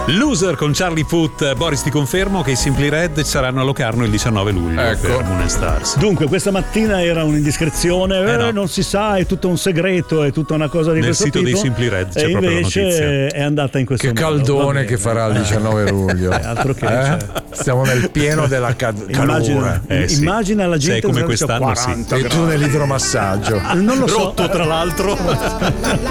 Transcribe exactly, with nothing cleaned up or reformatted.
Loser con Charlie Puth. Boris, ti confermo che i Simply Red saranno a Locarno il diciannove luglio, ecco, per Moon and Stars. Dunque questa mattina era un'indiscrezione, eh, eh, no. non si sa, è tutto un segreto, è tutta una cosa di Nel questo sito tipo. dei Simply Red c'è e proprio invece la notizia. è andata in questo che modo. caldone che farà il diciannove luglio. Eh, altro che, eh? cioè. Stiamo nel pieno della cad- Immagina, calura. Eh, sì. immagina la gente come usando quest'anno, quaranta E tu gradi. nell'idromassaggio. Non lo so. Rotto tra l'altro.